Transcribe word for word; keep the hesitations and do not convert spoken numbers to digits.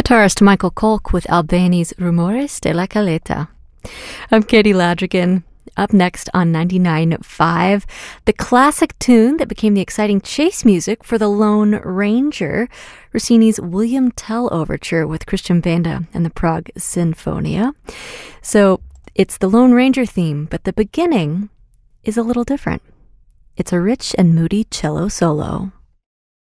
Guitarist Michael Kolk with Albani's Rumores de la Caleta. I'm Katie Ladrigan. Up next on ninety-nine point five, the classic tune that became the exciting chase music for The Lone Ranger, Rossini's William Tell Overture with Christian Banda and the Prague Sinfonia. So it's the Lone Ranger theme, but the beginning is a little different. It's a rich and moody cello solo.